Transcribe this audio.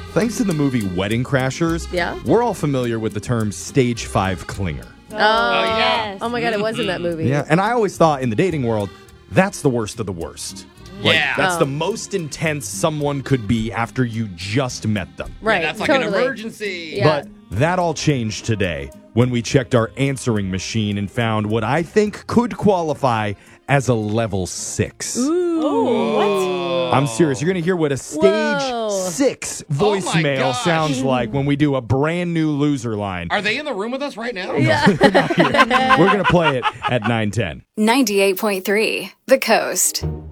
thanks to the movie Wedding Crashers, we're all familiar with the term stage 5 clinger. Oh, yes. Oh, my God, it was in that movie. Yeah, and I always thought in the dating world, that's the worst of the worst. That's the most intense someone could be after you just met them. Right. That's like an emergency. Yeah. But that all changed today when we checked our answering machine and found what I think could qualify as a level 6. Ooh, what? I'm serious. You're going to hear what a stage 6 voicemail sounds like when we do a brand new loser line. Are they in the room with us right now? Yeah. We're going to play it at 9:10. 98.3 The Coast.